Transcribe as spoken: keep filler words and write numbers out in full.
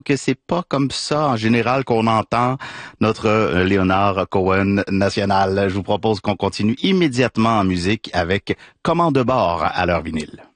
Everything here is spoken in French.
que c'est pas comme ça en général qu'on entend notre euh, Leonard Cohen national. Je vous propose qu'on continue immédiatement en musique avec Commande de bord à leur vinyle.